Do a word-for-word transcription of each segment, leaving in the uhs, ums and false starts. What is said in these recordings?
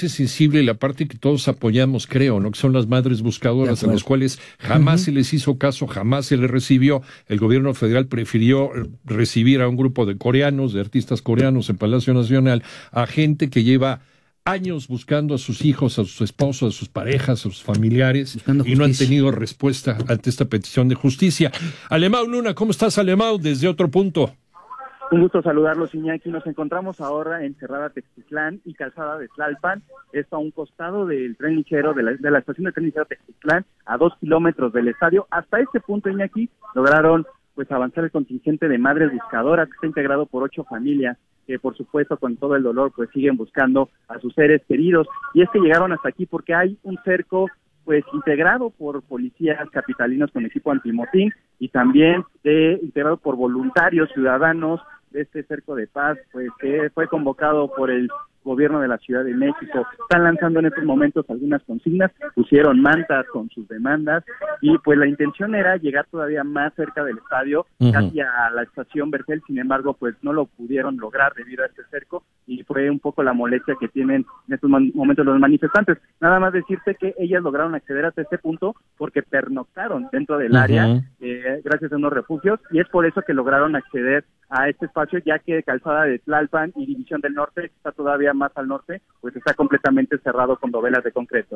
parte sensible y la parte que todos apoyamos, creo, ¿no? Que son las madres buscadoras, a las cuales jamás uh-huh. se les hizo caso, jamás se les recibió. El gobierno federal prefirió recibir a un grupo de coreanos, de artistas coreanos en Palacio Nacional, a gente que lleva años buscando a sus hijos, a sus esposos, a sus parejas, a sus familiares, y no han tenido respuesta ante esta petición de justicia. Alemão Luna, ¿cómo estás, Alemão? Desde otro punto. Un gusto saludarlos, Iñaki. Nos encontramos ahora en Cerrada Textitlán y Calzada de Tlalpan, esto a un costado del tren ligero, de la, de la estación de tren ligero Textitlán, a dos kilómetros del estadio. Hasta este punto, Iñaki, lograron pues avanzar el contingente de madres buscadoras, que está integrado por ocho familias, que por supuesto con todo el dolor pues siguen buscando a sus seres queridos. Y es que llegaron hasta aquí porque hay un cerco pues integrado por policías capitalinos con equipo antimotín y también de, integrado por voluntarios ciudadanos de este cerco de paz, pues que fue convocado por el gobierno de la Ciudad de México. Están lanzando en estos momentos algunas consignas, pusieron mantas con sus demandas y pues la intención era llegar todavía más cerca del estadio, uh-huh. casi a la estación Vergel. Sin embargo, pues no lo pudieron lograr debido a este cerco y fue un poco la molestia que tienen en estos momentos los manifestantes. Nada más decirte que ellas lograron acceder hasta este punto porque pernoctaron dentro del uh-huh. área eh, gracias a unos refugios, y es por eso que lograron acceder a este espacio, ya que Calzada de Tlalpan y División del Norte, que está todavía más al norte, pues está completamente cerrado con dovelas de concreto.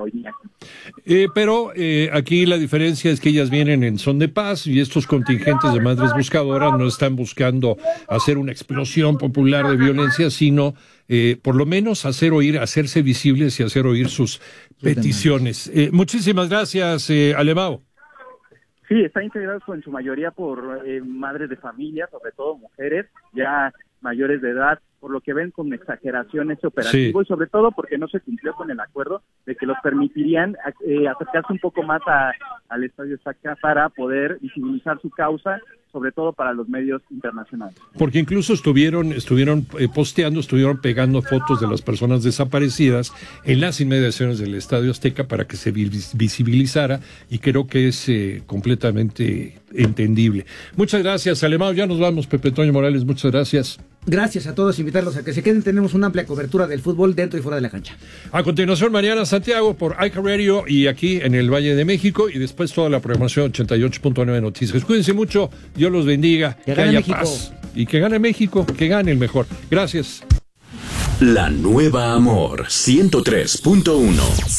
Eh, pero eh, aquí la diferencia es que ellas vienen en son de paz y estos contingentes de madres buscadoras no están buscando hacer una explosión popular de violencia, sino eh, por lo menos hacer oír, hacerse visibles y hacer oír sus peticiones. Eh, muchísimas gracias, eh, Alemão. Sí, está integrado en su mayoría por eh, madres de familia, sobre todo mujeres ya mayores de edad, por lo que ven con exageración ese operativo, sí. y sobre todo porque no se cumplió con el acuerdo de que los permitirían eh, acercarse un poco más a, al Estadio Azteca para poder visibilizar su causa, sobre todo para los medios internacionales. Porque incluso estuvieron estuvieron eh, posteando, estuvieron pegando fotos de las personas desaparecidas en las inmediaciones del Estadio Azteca para que se visibilizara, y creo que es eh, completamente entendible. Muchas gracias, Alemão. Ya nos vamos, Pepe Toño Morales, muchas gracias. Gracias a todos, invitarlos a que se queden. Tenemos una amplia cobertura del fútbol dentro y fuera de la cancha. A continuación, Mariana Santiago por I C A Radio y aquí en el Valle de México, y después toda la programación ochenta y ocho punto nueve Noticias. Cuídense mucho, Dios los bendiga, que, que haya México. Paz y que gane México, que gane el mejor. Gracias. La Nueva Amor ciento tres punto uno.